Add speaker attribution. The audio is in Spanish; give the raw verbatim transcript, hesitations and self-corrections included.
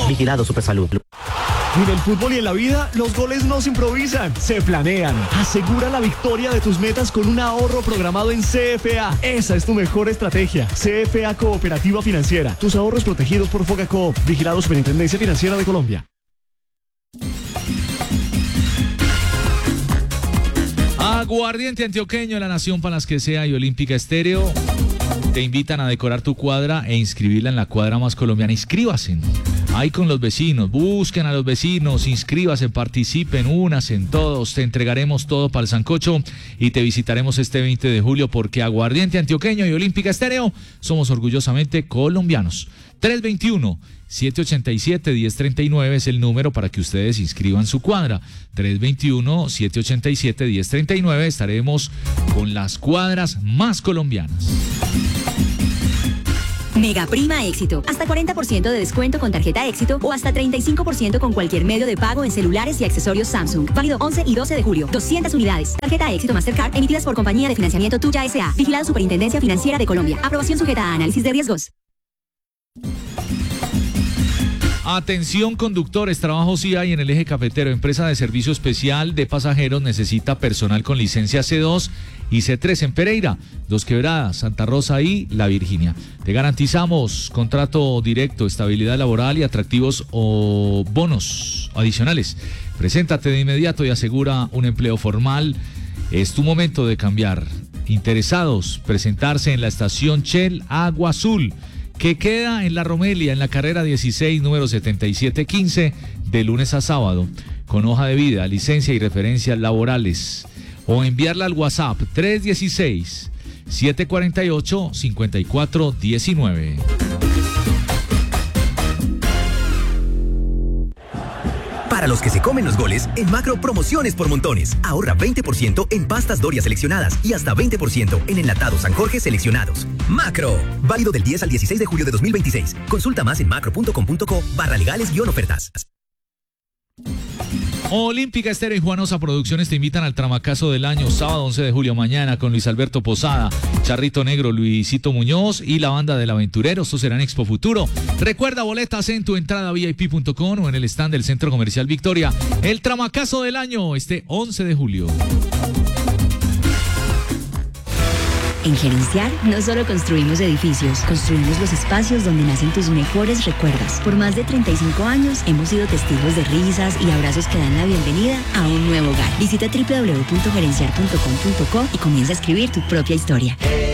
Speaker 1: Vigilado Supersalud.
Speaker 2: En el fútbol y en la vida, los goles no se improvisan, se planean. Asegura la victoria de tus metas con un ahorro programado en C F A. Esa es tu mejor estrategia. C F A Cooperativa Financiera. Tus ahorros protegidos por Fogacoop. Vigilado Superintendencia Financiera de Colombia.
Speaker 3: Aguardiente Antioqueño, La Nación para las que sea y Olímpica Estéreo te invitan a decorar tu cuadra e inscribirla en la cuadra más colombiana. Inscríbase ahí con los vecinos, busquen a los vecinos, inscríbase, participen, únanse en todos, te entregaremos todo para el sancocho y te visitaremos este veinte de julio porque Aguardiente Antioqueño y Olímpica Estéreo somos orgullosamente colombianos. tres veintiuno, siete ochenta y siete, diez treinta y nueve es el número para que ustedes inscriban su cuadra. tres veintiuno, siete ochenta y siete, diez treinta y nueve, estaremos con las cuadras más colombianas.
Speaker 4: Mega Prima Éxito. Hasta cuarenta por ciento de descuento con tarjeta Éxito o hasta treinta y cinco por ciento con cualquier medio de pago en celulares y accesorios Samsung. Válido once y doce de julio. doscientas unidades. Tarjeta Éxito Mastercard emitidas por Compañía de Financiamiento Tuya S A. Vigilado Superintendencia Financiera de Colombia. Aprobación sujeta a análisis de riesgos.
Speaker 3: Atención conductores, trabajo sí hay en el eje cafetero. Empresa de servicio especial de pasajeros necesita personal con licencia C dos y C tres en Pereira, Dos Quebradas, Santa Rosa y La Virginia. Te garantizamos contrato directo, estabilidad laboral y atractivos o bonos adicionales. Preséntate de inmediato y asegura un empleo formal. Es tu momento de cambiar. Interesados, presentarse en la estación Shell Agua Azul, que queda en La Romelia, en la carrera dieciséis, número setenta y siete quince, de lunes a sábado, con hoja de vida, licencia y referencias laborales. O enviarla al WhatsApp tres uno seis, siete cuatro ocho, cinco cuatro uno nueve.
Speaker 5: Para los que se comen los goles, en Macro promociones por montones. Ahorra veinte por ciento en pastas Doria seleccionadas y hasta veinte por ciento en enlatados San Jorge seleccionados. Macro. Válido del diez al dieciséis de julio de dos mil veintiséis. Consulta más en macro punto com punto co barra legales guión ofertas.
Speaker 3: Olímpica Estéreo y Juanosa Producciones te invitan al Tramacazo del año, sábado once de julio, mañana, con Luis Alberto Posada, Charrito Negro, Luisito Muñoz y la banda del Aventurero. Esto será en Expo Futuro. Recuerda, boletas en tu entrada V I P punto com o en el stand del Centro Comercial Victoria. El Tramacazo del año, este once de julio.
Speaker 4: En Gerenciar no solo construimos edificios, construimos los espacios donde nacen tus mejores recuerdos. Por más de treinta y cinco años hemos sido testigos de risas y abrazos que dan la bienvenida a un nuevo hogar. Visita doble u doble u doble u punto gerenciar punto com punto co y comienza a escribir tu propia historia.